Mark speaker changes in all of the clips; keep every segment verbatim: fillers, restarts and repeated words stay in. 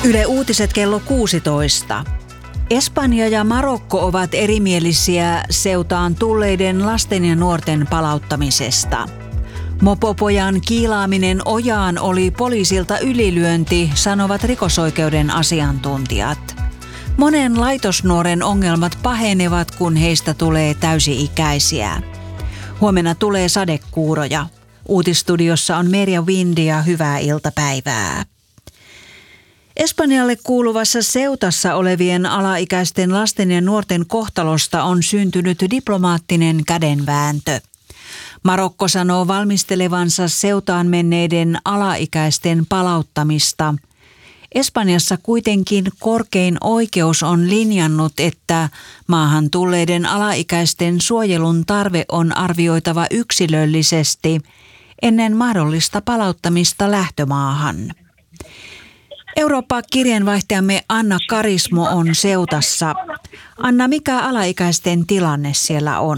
Speaker 1: Yle Uutiset kello kuusitoista. Espanja ja Marokko ovat erimielisiä Ceutaan tulleiden lasten ja nuorten palauttamisesta. Mopopojan kiilaaminen ojaan oli poliisilta ylilyönti, sanovat rikosoikeuden asiantuntijat. Monen laitosnuoren ongelmat pahenevat, kun heistä tulee täysi-ikäisiä. Huomenna tulee sadekuuroja. Uutisstudiossa on Merja Vindi ja hyvää iltapäivää. Espanjalle kuuluvassa Ceutassa olevien alaikäisten lasten ja nuorten kohtalosta on syntynyt diplomaattinen kädenvääntö. Marokko sanoo valmistelevansa Ceutaan menneiden alaikäisten palauttamista. Espanjassa kuitenkin korkein oikeus on linjannut, että maahan tulleiden alaikäisten suojelun tarve on arvioitava yksilöllisesti ennen mahdollista palauttamista lähtömaahan. Eurooppa-kirjeenvaihtajamme Anna Karismo on Ceutassa. Anna, mikä alaikäisten tilanne siellä on?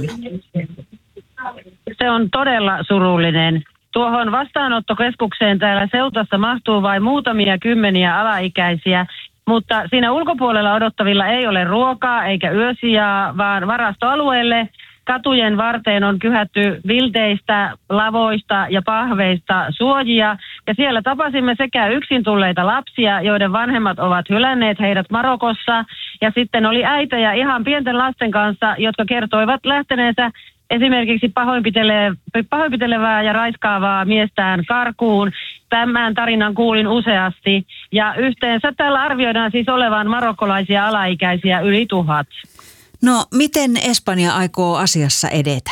Speaker 2: Se on todella surullinen. Tuohon vastaanottokeskukseen täällä Ceutassa mahtuu vain muutamia kymmeniä alaikäisiä, mutta siinä ulkopuolella odottavilla ei ole ruokaa eikä yösijaa, vaan varastoalueelle katujen varteen on kyhätty vilteistä, lavoista ja pahveista suojia. Ja siellä tapasimme sekä yksin tulleita lapsia, joiden vanhemmat ovat hylänneet heidät Marokossa. Ja sitten oli äitejä ihan pienten lasten kanssa, jotka kertoivat lähteneensä esimerkiksi pahoinpitele- pahoinpitelevää ja raiskaavaa miestään karkuun. Tämän tarinan kuulin useasti. Ja yhteensä täällä arvioidaan siis olevan marokkolaisia alaikäisiä yli tuhat.
Speaker 1: No, miten Espanja aikoo asiassa edetä?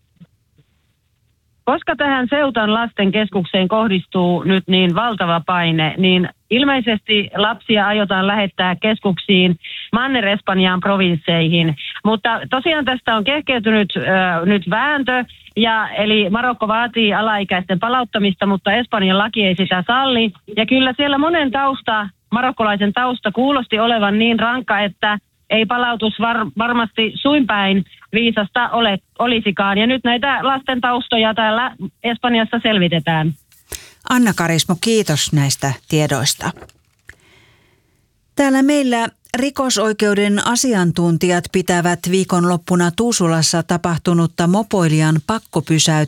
Speaker 2: Koska tähän Ceutan lasten keskukseen kohdistuu nyt niin valtava paine, niin ilmeisesti lapsia aiotaan lähettää keskuksiin Manner-Espanjaan provinsseihin. Mutta tosiaan tästä on kehkeytynyt äh, nyt vääntö, ja, eli Marokko vaatii alaikäisten palauttamista, mutta Espanjan laki ei sitä salli. Ja kyllä siellä monen tausta, marokkolaisen tausta kuulosti olevan niin rankka, että ei palautus var, varmasti suinpäin viisasta ole, olisikaan. Ja nyt näitä lasten taustoja täällä Espanjassa selvitetään.
Speaker 1: Anna Karismo, kiitos näistä tiedoista. Täällä meillä rikosoikeuden asiantuntijat pitävät viikonloppuna Tuusulassa tapahtunutta mopoilijan pakkopysäyttämistä